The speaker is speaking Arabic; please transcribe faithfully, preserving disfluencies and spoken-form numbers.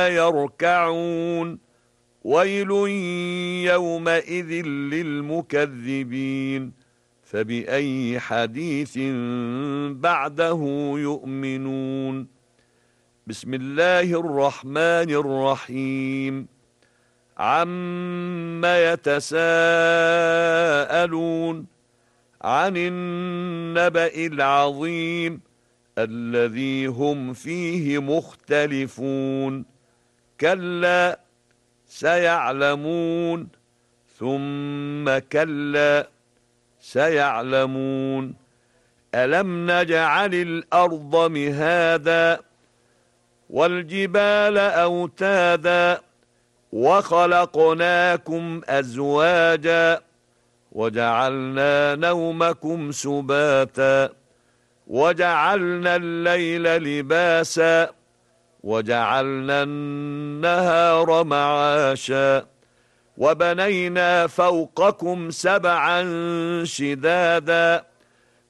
يركعون ويل يومئذ للمكذبين فبأي حديث بعده يؤمنون بسم الله الرحمن الرحيم عم يتساءلون عن النبأ العظيم الذي هم فيه مختلفون كلا سيعلمون ثم كلا سيعلمون ألم نجعل الأرض مهادا والجبال أوتادا وخلقناكم أزواجا وجعلنا نومكم سباتا وجعلنا الليل لباسا وجعلنا النهار معاشا وبنينا فوقكم سبعا شدادا